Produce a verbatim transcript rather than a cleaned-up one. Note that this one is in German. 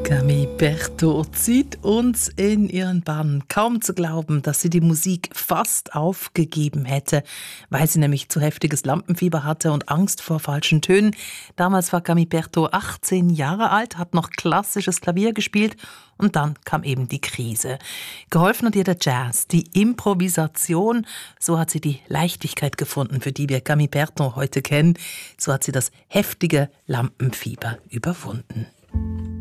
Camille Berthaud zieht uns in ihren Bann. Kaum zu glauben, dass sie die Musik fast aufgegeben hätte, weil sie nämlich zu heftiges Lampenfieber hatte und Angst vor falschen Tönen. Damals war Camille Berthaud achtzehn Jahre alt, hat noch klassisches Klavier gespielt und dann kam eben die Krise. Geholfen hat ihr der Jazz, die Improvisation. So hat sie die Leichtigkeit gefunden, für die wir Camille Berthaud heute kennen. So hat sie das heftige Lampenfieber überwunden.